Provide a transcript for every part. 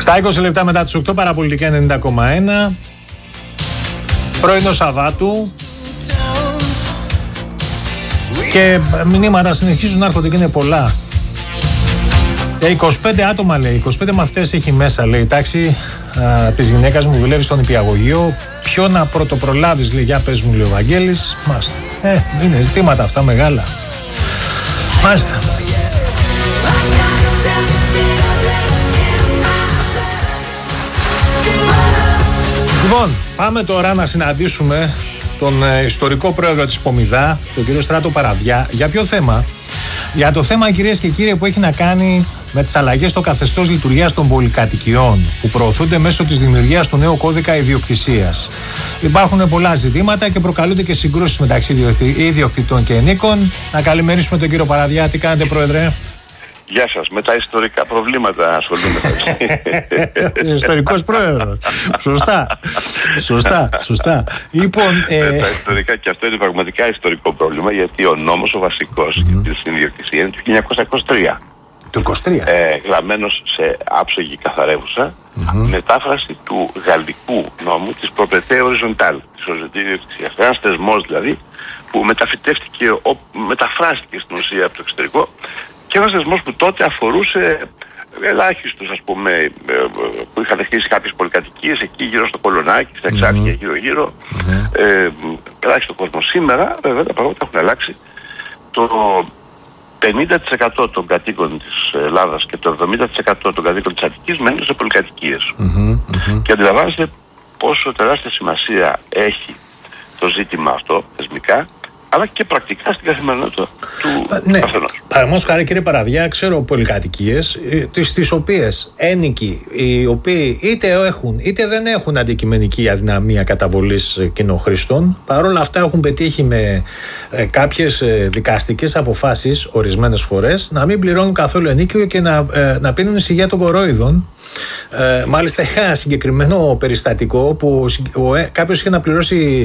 Στα 20 λεπτά μετά τις 8, Παραπολιτικά 90,1. Πρωινό Σαββάτου. Και μηνύματα συνεχίζουν να έρχονται και είναι πολλά. 25 άτομα λέει, 25 μαθητές έχει μέσα, λέει, η τάξη της γυναίκας μου δουλεύει στον νηπιαγωγείο. Ποιο να πρωτοπρολάβεις, λέει, για πες μου, λέει ο Βαγγέλης. Μάλιστα. Είναι ζητήματα αυτά μεγάλα. Μάλιστα. Λοιπόν, πάμε τώρα να συναντήσουμε τον ιστορικό πρόεδρο της Πομιδά, τον κύριο Στράτο Παραδιά. Για ποιο θέμα? Για το θέμα, κυρίες και κύριοι, που έχει να κάνει με τις αλλαγές στο καθεστώς λειτουργίας των πολυκατοικιών που προωθούνται μέσω της δημιουργίας του νέου κώδικα ιδιοκτησίας. Υπάρχουν πολλά ζητήματα και προκαλούνται και συγκρούσεις μεταξύ ιδιοκτητών και ενίκων. Να καλημερίσουμε τον κύριο Παραδιά. Τι κάνετε, πρόεδρε? Γεια σας. Με τα ιστορικά προβλήματα ασχολούμαι. Ιστορικός πρόεδρος. Σωστά. Λοιπόν, τα ιστορικά, και αυτό είναι πραγματικά ιστορικό πρόβλημα, γιατί ο νόμος ο βασικός της ιδιοκτησίας είναι του 1923. Το 23. Γραμμένος σε άψογη καθαρεύουσα, μετάφραση του γαλλικού νόμου της Propriété Horizontale, της οριζοντής ιδιοκτησίας. Ένας θεσμός δηλαδή που μεταφράστηκε στην ουσία από το εξωτερικό, και ένας θεσμός που τότε αφορούσε ελάχιστους, ας πούμε, που είχαν χτίσει κάποιες πολυκατοικίες εκεί γύρω στο Κολονάκι, στα Εξάρχεια γύρω-γύρω. Ελάχιστο κόσμο. Σήμερα βέβαια τα πράγματα έχουν αλλάξει. Το 50% των κατοίκων της Ελλάδας και το 70% των κατοίκων της Αττικής μένουν σε πολυκατοικίες. Και αντιλαμβάνεστε πόσο τεράστια σημασία έχει το ζήτημα αυτό θεσμικά, αλλά και πρακτικά στην καθημερινότητα του καθενός. Παραδείγματος χάρη, κύριε Παραδιά, ξέρω πολυκατοικίες τις οποίες ένοικοι, οι οποίοι είτε έχουν είτε δεν έχουν αντικειμενική αδυναμία καταβολής κοινοχρήστων, παρόλα αυτά έχουν πετύχει με κάποιες δικαστικές αποφάσεις ορισμένες φορές να μην πληρώνουν καθόλου ενίκιο και να πίνουν εισηγεία των κορόιδων. Μάλιστα είχα ένα συγκεκριμένο περιστατικό που κάποιος είχε να πληρώσει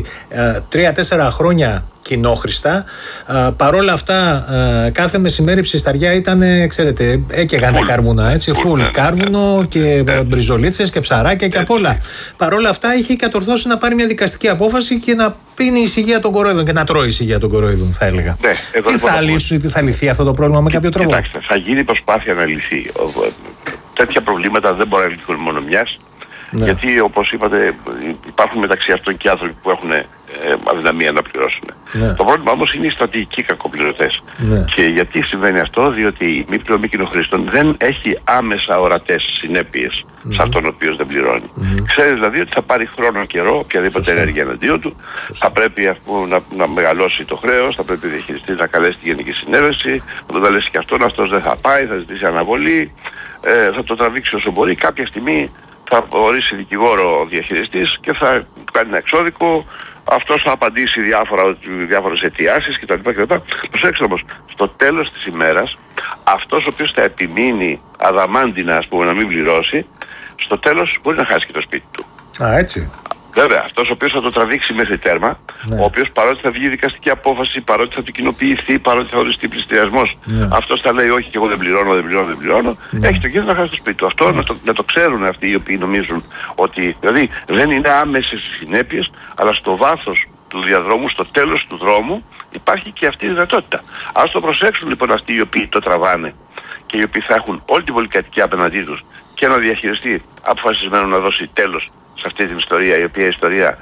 3-4 χρόνια κοινόχρηστα. Παρόλα αυτά, κάθε μεσημέρι ψισταριά ήταν, ξέρετε, έκαιγαν τα κάρβουνα, έτσι, φουλ κάρβουνο και μπριζολίτσες και ψαράκια και απ' όλα. Παρόλα αυτά είχε κατορθώσει να πάρει μια δικαστική απόφαση και να πίνει εισηγεία των κορόιδων και να τρώει εισηγεία των κορόιδων, θα έλεγα. Τι θα λύσει, τι θα λυθεί αυτό το πρόβλημα με κάποιο τρόπο? Κοιτάξτε, θα γίνει προσπάθεια να λυθεί. Τέτοια προβλήματα δεν μπορεί να λυθούν μόνο μιας. Γιατί, όπως είπατε, υπάρχουν μεταξύ αυτών και άνθρωποι που έχουν αδυναμία να πληρώσουν. Το πρόβλημα όμως είναι οι στρατηγικοί κακοπληρωτές. Και γιατί συμβαίνει αυτό? Διότι η μη πληρωμή κοινοχρήστων δεν έχει άμεσα ορατές συνέπειες σε αυτόν ο οποίος δεν πληρώνει. Ξέρει δηλαδή ότι θα πάρει χρόνο καιρό, οποιαδήποτε ενέργεια εναντίον του, θα πρέπει να μεγαλώσει το χρέος, θα πρέπει ο διαχειριστής να καλέσει τη Γενική Συνέλευση, να τον καλέσει και αυτός δεν θα πάει, θα ζητήσει αναβολή, θα το τραβήξει όσο μπορεί. Κάποια στιγμή θα ορίσει δικηγόρο ο διαχειριστής και θα κάνει ένα εξώδικο. Αυτός θα απαντήσει διάφορες αιτιάσεις κτλ. Προσέξτε όμως, στο τέλος της ημέρας, αυτός ο οποίος θα επιμείνει αδαμάντινα, ας πούμε, να μην πληρώσει, στο τέλος μπορεί να χάσει και το σπίτι του. Έτσι. Βέβαια, αυτός ο οποίος θα το τραβήξει μέχρι τέρμα, ο οποίος παρότι θα βγει δικαστική απόφαση, παρότι θα του κοινοποιηθεί, παρότι θα οριστεί πληστηριασμός, αυτός θα λέει όχι και εγώ δεν πληρώνω, έχει το κίνδυνο να χάσει το σπίτι του. Αυτό να το ξέρουν αυτοί οι οποίοι νομίζουν ότι δηλαδή δεν είναι άμεσες συνέπειες, αλλά στο βάθος του διαδρόμου, στο τέλος του δρόμου υπάρχει και αυτή η δυνατότητα. Ας το προσέξουν λοιπόν αυτοί οι οποίοι το τραβάνε και οι οποίοι θα έχουν όλη την πολυκατοικία απέναντί τους και ένα διαχειριστή αποφασισμένο να δώσει τέλος σε αυτή την ιστορία, η οποία ιστορία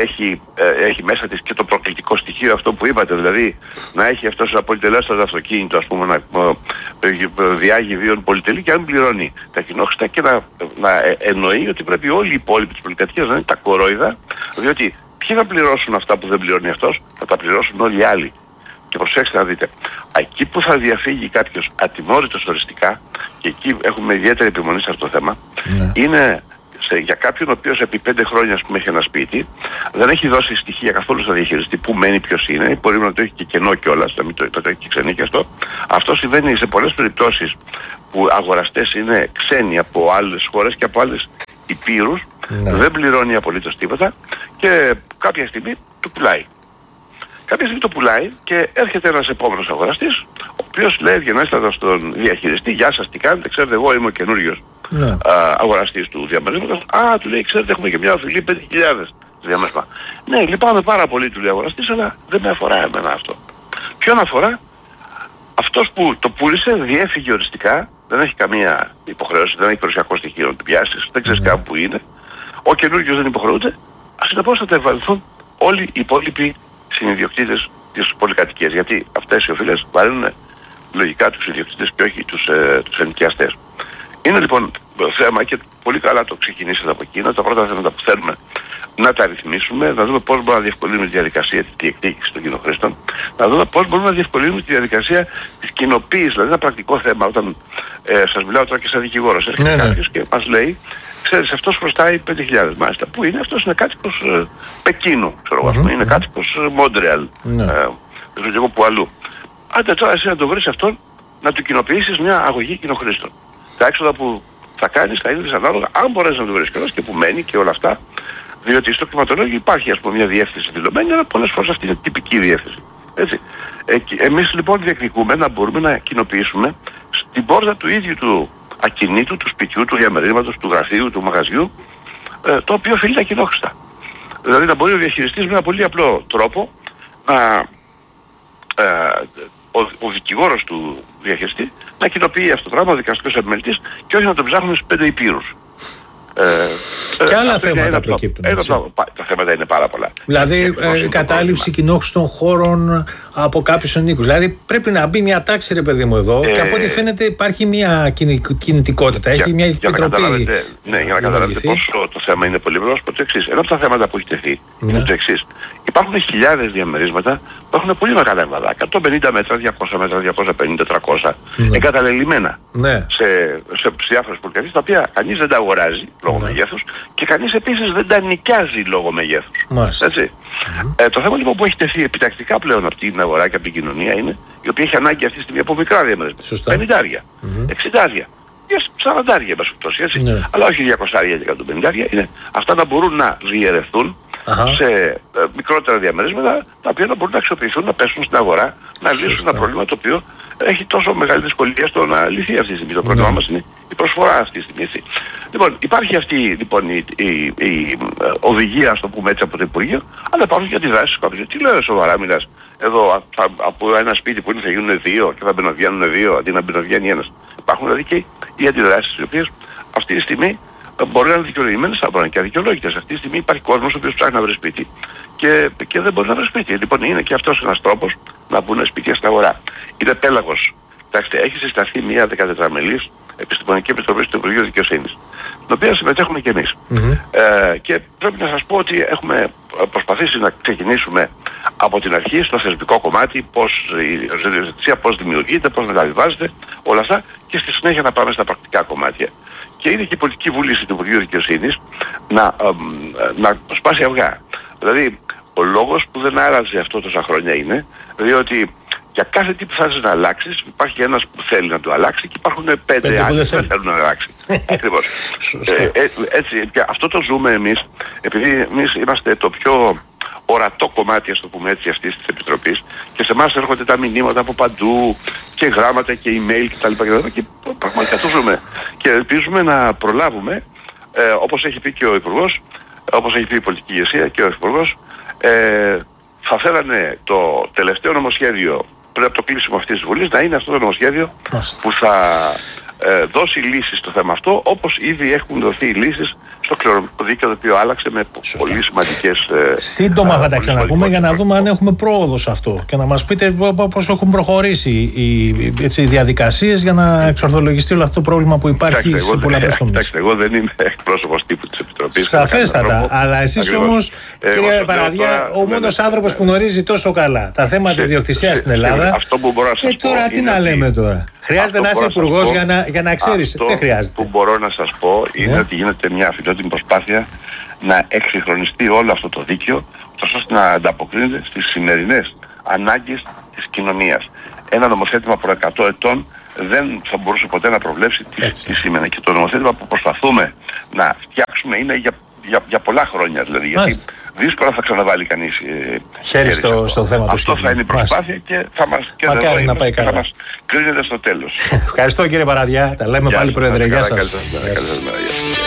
έχει μέσα της και το προκλητικό στοιχείο αυτό που είπατε, δηλαδή να έχει αυτός ο πολυτελέστατο αυτοκίνητο, ας πούμε, να διάγει βίων πολυτελή και αν πληρώνει τα κοινόχρηστα και να εννοεί ότι πρέπει όλοι οι υπόλοιποι της πολυκατοικίας να είναι τα κορόιδα, διότι ποιοι θα πληρώσουν αυτά που δεν πληρώνει αυτός? Θα τα πληρώσουν όλοι οι άλλοι. Και προσέξτε να δείτε, εκεί που θα διαφύγει κάποιος ατιμόρυτος οριστικά, και εκεί έχουμε ιδιαίτερη επιμονή σε αυτό το θέμα, είναι για κάποιον ο οποίος επί 5 χρόνια, ας πούμε, έχει ένα σπίτι, δεν έχει δώσει στοιχεία καθόλου στο διαχειριστή που μένει, ποιος είναι, μπορεί να το έχει και κενό κιόλας, να μην το έχει και ξενίκιαστο. Αυτό συμβαίνει σε πολλές περιπτώσεις που αγοραστές είναι ξένοι από άλλες χώρες και από άλλες υπήρους, δεν πληρώνει απολύτως τίποτα και κάποια στιγμή το πουλάει. Κάποια στιγμή το πουλάει και έρχεται ένας επόμενος αγοραστής, ο οποίος λέει ευγενέστατα στον διαχειριστή: γεια σας, τι κάνετε? Ξέρετε, εγώ είμαι ο καινούριος αγοραστής του διαμερίσματος. Του λέει, ξέρετε, έχουμε και μια οφειλή 5.000 διαμέρισμα. Ναι, λυπάμαι πάρα πολύ, του λέει αγοραστής, αλλά δεν με αφορά εμένα αυτό. Ποιον αφορά? Αυτός που το πούλησε διέφυγε οριστικά, δεν έχει καμία υποχρέωση, δεν έχει περιουσιακό στοιχείο να την πιάσεις, δεν ξέρεις καν που είναι. Ο καινούργιος δεν υποχρεούται. Συνεπώς θα τα ευαλθούν όλοι οι υπόλοιποι συνειδιοκτήτες της πολυκατοικίας. Γιατί αυτές οι οφειλές βαρύνουν λογικά τους ιδιοκτήτες και όχι τους ενοικιαστές. Είναι λοιπόν θέμα, και πολύ καλά το ξεκινήσατε από εκεί, τα πρώτα θέματα που θέλουμε να τα ρυθμίσουμε, να δούμε πώς μπορούμε να διευκολύνουμε τη διαδικασία της διεκδίκησης των κοινοχρήστων, να δούμε πώς μπορούμε να διευκολύνουμε τη διαδικασία της κοινοποίησης. Δηλαδή ένα πρακτικό θέμα, όταν σας μιλάω τώρα και σαν δικηγόρος, έρχεται κάποιος και μας λέει, ξέρεις, αυτός χρωστάει 5.000. Μάλιστα, πού είναι? Αυτός είναι κάτοικος Πεκίνου, ξέρω εγώ, είναι κάτοικος Μόντρεαλ, δεν ξέρω εγώ που αλλού. Άντε τώρα εσύ να το βρεις αυτόν, να του κοινοποιήσεις μια αγωγή κοινοχρήστων. Τα έξοδα που θα κάνεις θα είναι δυσανάλογα, αν μπορείς να το βρεις κιόλας και που μένει και όλα αυτά. Διότι στο κτηματολόγιο υπάρχει, ας πούμε, μια διεύθυνση δηλωμένη, αλλά πολλές φορές αυτή είναι τυπική διεύθυνση. Έτσι. Εμείς λοιπόν διεκδικούμε να μπορούμε να κοινοποιήσουμε στην πόρτα του ίδιου του ακινήτου, του σπιτιού, του διαμερίσματος, του γραφείου, του μαγαζιού, το οποίο οφείλει τα κοινόχρηστα. Δηλαδή να μπορεί ο διαχειριστής με ένα πολύ απλό τρόπο να ο δικηγόρος του διαχειριστή να κοινοποιεί αυτό το πράγμα, ο δικαστικός επιμελητής, και όχι να τον ψάχνουμε στους 5 υπήρους. Και άλλα θέματα προκύπτουν. Τα θέματα είναι πάρα πολλά. Δηλαδή, κατάληψη κοινόχρηστων χώρων από κάποιους ενίκους. Δηλαδή, πρέπει να μπει μια τάξη, ρε παιδί μου, εδώ, και από ό,τι φαίνεται υπάρχει μια κινητικότητα. Έχει μια επιτροπή. Ναι, για να καταλάβετε πόσο το θέμα είναι πολύ ευρώ, το εξής. Ένα από τα θέματα που έχει τεθεί είναι το εξής. Υπάρχουν χιλιάδες διαμερίσματα που έχουν πολύ μεγάλα εμβαδά. 150 μέτρα, 200 μέτρα, 250, 300. Εγκαταλελειμμένα σε διάφορες πολυκατοικίες, τα οποία κανείς δεν τα αγοράζει λόγω μεγέθους και κανείς επίσης δεν τα νοικιάζει λόγω μεγέθους. Έτσι. Το θέμα λοιπόν που έχει τεθεί επιτακτικά πλέον από την αγορά και από την κοινωνία είναι, η οποία έχει ανάγκη αυτή τη στιγμή από μικρά διαμερίσματα. 50, 60, 40, έτσι. Αλλά όχι 200 και 150, είναι αυτά να μπορούν να διαιρεθούν σε μικρότερα διαμερίσματα, τα οποία να μπορούν να αξιοποιηθούν, να πέσουν στην αγορά, να λύσουν ένα πρόβλημα το οποίο έχει τόσο μεγάλη δυσκολία στο να λυθεί αυτή τη στιγμή. Το πρόβλημά μας είναι η προσφορά αυτή τη στιγμή. Λοιπόν, υπάρχει αυτή λοιπόν η οδηγία, ας το πούμε έτσι, από το Υπουργείο, αλλά υπάρχουν και αντιδράσεις κάποιες. Τι λέω, σοβαρά μιλάς? Εδώ από ένα σπίτι που είναι θα γίνουν 2 και θα μπαινοβγαίνουν 2 αντί να μπαινοβγαίνει ένας. Υπάρχουν δηλαδή και οι αντιδράσεις, οι οποίες αυτή τη στιγμή μπορεί να είναι δικαιολογημένες, θα μπορούν και αδικαιολόγητες. Αυτή τη στιγμή υπάρχει κόσμος ο οποίος ψάχνει να βρει σπίτι και δεν μπορεί να βρει σπίτι. Λοιπόν, είναι και αυτός ένας τρόπος να μπουν σπίτια στην αγορά. Είναι πέλαγος. Κοιτάξτε, έχει συσταθεί μια 14μελής επιστημονική επιτροπή του Υπουργείου Δικαιοσύνης, την οποία συμμετέχουμε κι εμείς. Και πρέπει να σας πω ότι έχουμε προσπαθήσει να ξεκινήσουμε από την αρχή στο θεσμικό κομμάτι, πώς η ζωτησία, πώς δημιουργείται, πώς μεταβιβάζεται, όλα αυτά, και στη συνέχεια να πάμε στα πρακτικά κομμάτια. Και είναι και η πολιτική βούληση του Υπουργείου Δικαιοσύνης να σπάσει αυγά. Δηλαδή, ο λόγος που δεν άραζε αυτό τόσα χρόνια είναι διότι για κάθε τι που θα να αλλάξεις, υπάρχει ένας που θέλει να το αλλάξει και υπάρχουν 5 άλλοι που δεν θέλουν να αλλάξει. Ακριβώς. Έτσι, και αυτό το ζούμε εμείς, επειδή εμείς είμαστε το πιο ορατό κομμάτι, ας το πούμε έτσι, αυτής της Επιτροπής, και σε εμάς έρχονται τα μηνύματα από παντού και γράμματα και email κτλ. Και πραγματικά το ζούμε. Και ελπίζουμε να προλάβουμε, όπως έχει πει και ο Υπουργός, όπως έχει πει η πολιτική ηγεσία και ο Υπουργός, θα θέλανε το τελευταίο νομοσχέδιο πριν από το κλείσιμο αυτής της Βουλής να είναι αυτό το νομοσχέδιο που θα δώσει λύσεις στο θέμα αυτό, όπως ήδη έχουν δοθεί λύσεις στο κληρονομικό δίκαιο, το οποίο άλλαξε με πολύ σημαντικές... Σύντομα θα τα ξαναπούμε για να δούμε αν έχουμε πρόοδο σε αυτό και να μας πείτε πώς έχουν προχωρήσει οι διαδικασίες για να εξορθολογιστεί όλο αυτό το πρόβλημα που υπάρχει σε πολλαπλούς τομείς. Κοιτάξτε, εγώ δεν είμαι εκπρόσωπος τύπου της Επιτροπής. Σαφέστατα, αλλά εσείς όμως, κύριε Παραδιά, ο μόνος άνθρωπος που γνωρίζει τόσο καλά τα θέματα ιδιοκτησίας στην Ελλάδα. Αυτό που μπορώ να σας πω. Τώρα τι να λέμε τώρα. Χρειάζεται να είσαι υπουργός για να ξέρεις. Δεν χρειάζεται. Αυτό που μπορώ να σας πω είναι ότι γίνεται μια φιλότιμη προσπάθεια να εξυγχρονιστεί όλο αυτό το δίκαιο, ώστε να ανταποκρίνεται στις σημερινές ανάγκες της κοινωνίας. Ένα νομοθέτημα προ 100 ετών δεν θα μπορούσε ποτέ να προβλέψει τι σημαίνει. Και το νομοθέτημα που προσπαθούμε να φτιάξουμε είναι για για πολλά χρόνια δηλαδή. Γιατί δύσκολα θα ξαναβάλει κανείς χέρι στο θέμα του. Αυτό θα είναι η προσπάθεια και θα μας κρίνεται στο τέλος. Ευχαριστώ κύριε Παραδιά. Τα λέμε πάλι, Πρόεδρε. Γεια σας.